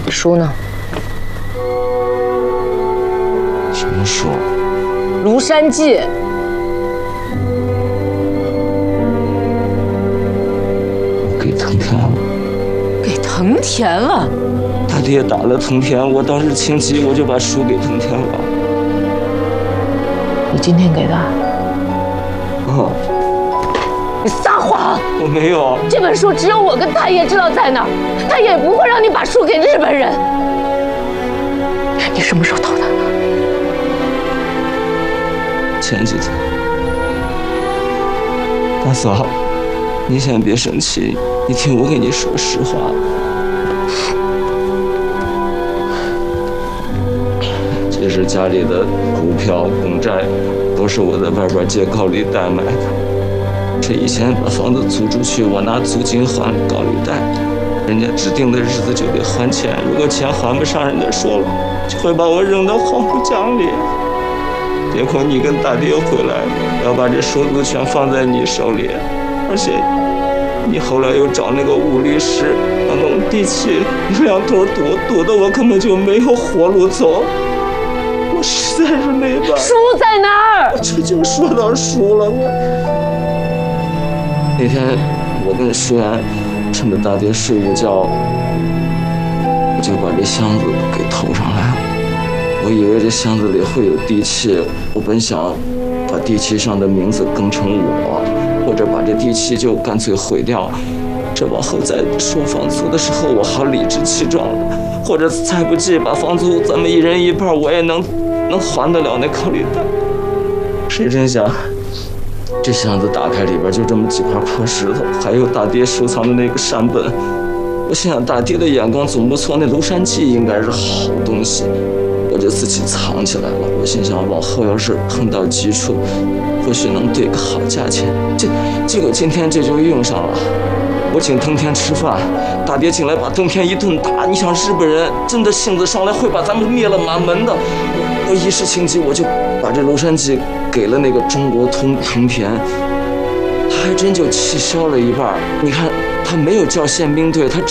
书呢？ 什么书？ 《庐山记》。 我给藤田了。 给藤田了？ 大爹打了藤田，我当时情急，我就把书给藤田了。 你今天给的？ 啊！ 你撒谎！ 我没有。 这本书只有我跟大爷知道在哪儿，大爷也不会让你把书给日本人。你什么时候偷的？ 前几天。大嫂，你先别生气，你听我跟你说实话。这是家里的股票、公债，都是我在外边借高利贷买的。这以前把房子租出去，我拿租金还高利贷，人家指定的日子就得还钱，如果钱还不上，人家说了就会把我扔到黄浦江里。结果你跟大爹回来，要把这手足全放在你手里，而且你后来又找那个武律师要弄地契，两头堵得我根本就没有活路走。我实在是没办法。 书在哪儿？ 这就说到书了。那天我跟舒媛趁着大爹睡午觉，我就把这箱子给偷上来了。我以为这箱子里会有地契，我本想把地契上的名字更成我，或者把这地契就干脆毁掉。这往后再说房租的时候，我好理直气壮的，或者再不济把房租咱们一人一半，我也能还得了那高利贷。谁真想，这箱子打开里边就这么几块破石头，还有大爹收藏的那个善本。我心想大爹的眼光总不错，那庐山记应该是好东西，我就自己藏起来了。我心想往后要是碰到急处，或许能对个好价钱。结果今天这就用上了。我请藤田吃饭，大爹进来把藤田一顿打。你想日本人真的性子上来会把咱们灭了满门的。我一时情急，我就把这庐山记给了那个中国通藤田，他还真就气消了一半。你看他没有叫宪兵队，他